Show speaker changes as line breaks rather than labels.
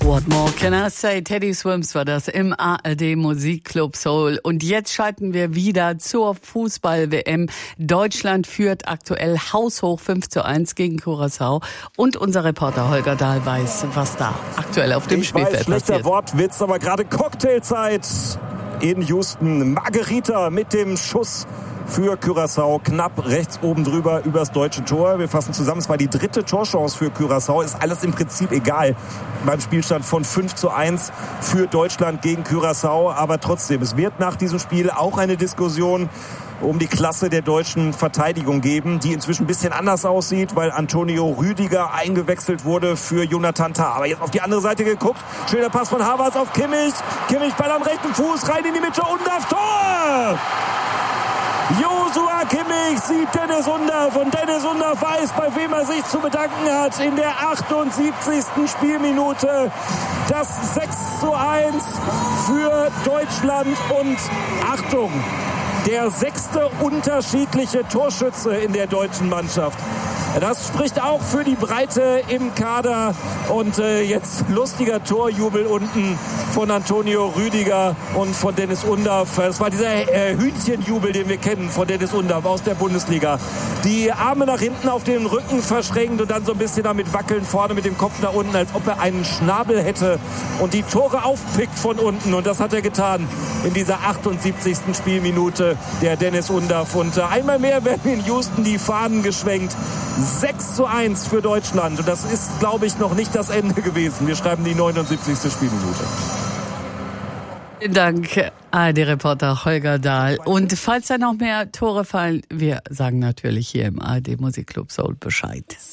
What more can I say? Teddy Swims war das im ARD Musikclub Soul. Und jetzt schalten wir wieder zur Fußball-WM. Deutschland führt aktuell haushoch 5:1 gegen Curaçao. Und unser Reporter Holger Dahl weiß, was da aktuell auf dem Spielfeld passiert.
Schlechter Wortwitz, aber gerade Cocktailzeit in Houston. Margarita mit dem Schuss für Curaçao, knapp rechts oben drüber übers deutsche Tor. Wir fassen zusammen, es war die dritte Torchance für Curaçao. Ist alles im Prinzip egal beim Spielstand von 5:1 für Deutschland gegen Curaçao. Aber trotzdem, es wird nach diesem Spiel auch eine Diskussion um die Klasse der deutschen Verteidigung geben, die inzwischen ein bisschen anders aussieht, weil Antonio Rüdiger eingewechselt wurde für Jonathan Tah. Aber jetzt auf die andere Seite geguckt. Schöner Pass von Havertz auf Kimmich. Kimmich Ball am rechten Fuß, rein in die Mitte und auf Tor! Joshua Kimmich sieht Dennis Undaff und Dennis Undaff weiß, bei wem er sich zu bedanken hat. In der 78. Spielminute das 6:1 für Deutschland und Achtung, der 6. unterschiedliche Torschütze in der deutschen Mannschaft. Das spricht auch für die Breite im Kader. Und jetzt lustiger Torjubel unten von Antonio Rüdiger und von Dennis Undaff. Das war dieser Hühnchenjubel, den wir kennen von Dennis Undaff aus der Bundesliga. Die Arme nach hinten auf den Rücken verschränkt und dann so ein bisschen damit wackeln, vorne mit dem Kopf nach unten, als ob er einen Schnabel hätte und die Tore aufpickt von unten. Und das hat er getan in dieser 78. Spielminute, der Dennis Undaff. Und einmal mehr werden in Houston die Fahnen geschwenkt. 6:1 für Deutschland. Und das ist, glaube ich, noch nicht das Ende gewesen. Wir schreiben die 79. Spielminute.
Vielen Dank, ARD-Reporter Holger Dahl. Und falls da noch mehr Tore fallen, wir sagen natürlich hier im ARD Musikclub Soul Bescheid.